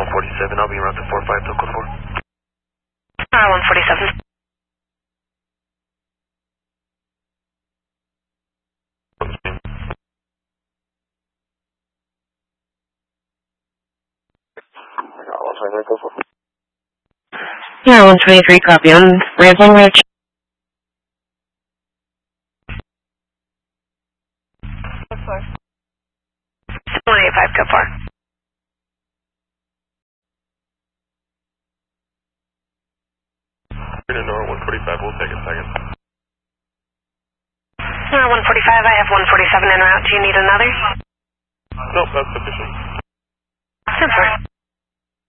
147, I'll be around to 45 till code 4. 147. Yeah, 123, copy on Rambling Ridge. 185, code 4. Nora 145, we'll take a second. 145, I have 147 en route. Do you need another? Nope, that's sufficient. Super.